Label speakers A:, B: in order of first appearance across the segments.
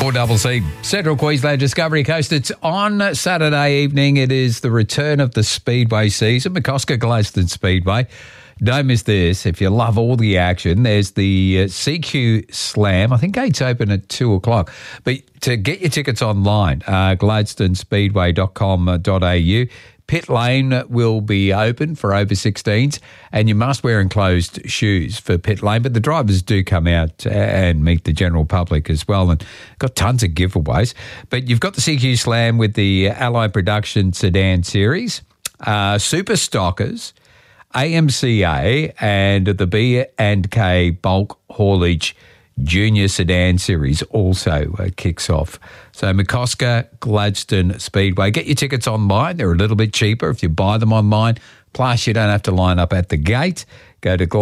A: 4CC, Central Queensland Discovery Coast. It's on Saturday evening. It is the return of the Speedway season, McCosker Gladstone Speedway. Don't miss this. If you love all the action, there's the CQ Slam. I think gates open at 2 o'clock. But to get your tickets online, gladstonespeedway.com.au. Pit lane will be open for over 16s, and you must wear enclosed shoes for pit lane. But the drivers do come out and meet the general public as well, and got tons of giveaways. But you've got the CQ Slam with the Allied Production Sedan Series, Super Stockers, AMCA, and the B&K Bulk Haulage Junior Sedan Series also kicks off. So McCosker Gladstone Speedway. Get your tickets online. They're a little bit cheaper if you buy them online. Plus, you don't have to line up at the gate. Go to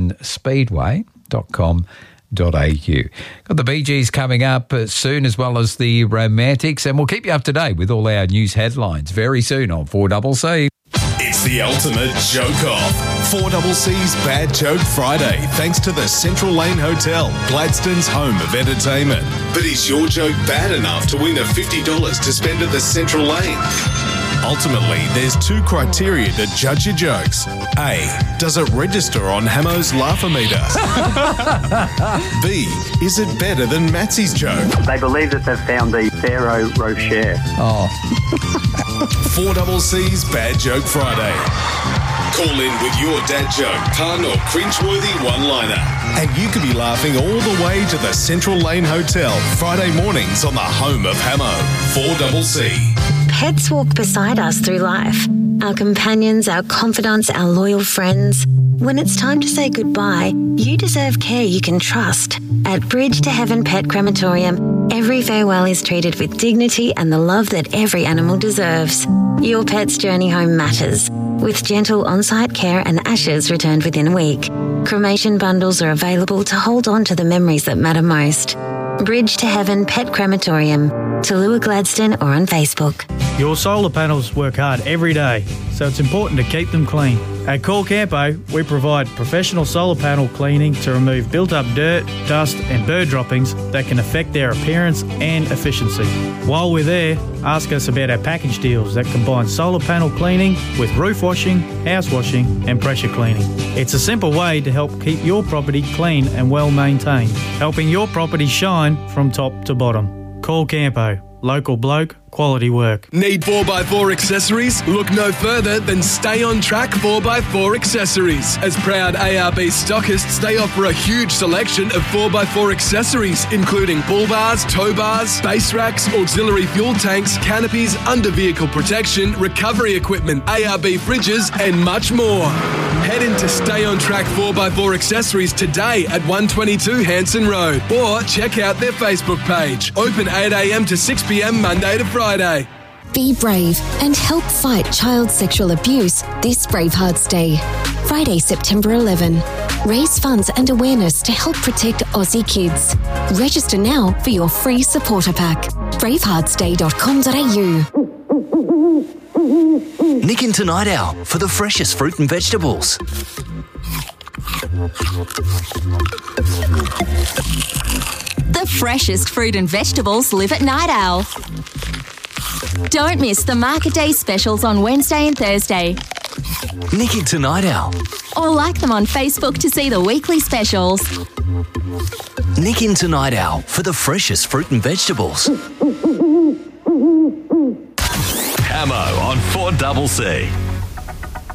A: gladstonespeedway.com.au. Got the Bee Gees coming up soon, as well as the Romantics, and we'll keep you up to date with all our news headlines very soon on 4CC.
B: It's the ultimate joke-off. 4CC's Bad Joke Friday, thanks to the Central Lane Hotel, Gladstone's home of entertainment. But is your joke bad enough to win the $50 to spend at the Central Lane? Ultimately, there's two criteria to judge your jokes. A, does it register on Hamo's Laugh-O-Meter? B, is it better than Matsy's joke?
C: They believe that they've found the Pharaoh Rocher.
B: 4CC's Bad Joke Friday. Call in with your dad joke, pun or cringeworthy one-liner. And you could be laughing all the way to the Central Lane Hotel Friday mornings on the home of Hamo. 4CC.
D: Pets walk beside us through life. Our companions, our confidants, our loyal friends. When it's time to say goodbye, you deserve care you can trust. At Bridge to Heaven Pet Crematorium, every farewell is treated with dignity and the love that every animal deserves. Your pet's journey home matters, with gentle on-site care and ashes returned within a week. Cremation bundles are available to hold on to the memories that matter most. Bridge to Heaven Pet Crematorium, Tallulah Gladstone, or on Facebook.
E: Your solar panels work hard every day, so it's important to keep them clean. At Call Campo, we provide professional solar panel cleaning to remove built-up dirt, dust and bird droppings that can affect their appearance and efficiency. While we're there, ask us about our package deals that combine solar panel cleaning with roof washing, house washing and pressure cleaning. It's a simple way to help keep your property clean and well maintained, helping your property shine from top to bottom. Call Campo. Local bloke, quality work.
F: Need 4x4 accessories? Look no further than Stay On Track 4x4 accessories. As proud ARB stockists, they offer a huge selection of 4x4 accessories, including bull bars, tow bars, base racks, auxiliary fuel tanks, canopies, under-vehicle protection, recovery equipment, ARB fridges, and much more. Head into Stay On Track 4x4 accessories today at 122 Hanson Road, or check out their Facebook page. Open 8 a.m. to 6 p.m. Monday to Friday.
G: Be brave and help fight child sexual abuse this Bravehearts Day. Friday, September 11. Raise funds and awareness to help protect Aussie kids. Register now for your free supporter pack. braveheartsday.com.au.
H: Nick into Night Owl for the freshest fruit and vegetables.
I: The freshest fruit and vegetables live at Night Owl. Don't miss the Market Day specials on Wednesday and Thursday.
H: Nick into Night Owl.
I: Or like them on Facebook to see the weekly specials.
H: Nick into Night Owl for the freshest fruit and vegetables.
B: Hamo on 4CC.